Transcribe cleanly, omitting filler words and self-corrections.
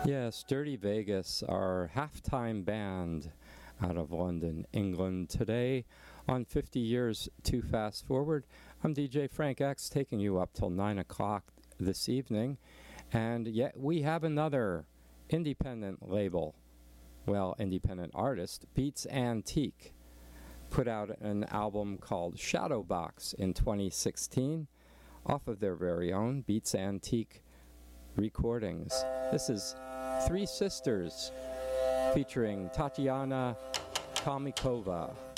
Yes, Dirty Vegas, our halftime band out of London, England. Today on 50 Years Too Fast Forward, I'm DJ Frank X, taking you up till 9 o'clock this evening. And yet we have another independent label, well, independent artist, Beats Antique, put out an album called Shadowbox in 2016 off of their very own Beats Antique recordings. This is Three Sisters featuring Tatiana Kalmikova.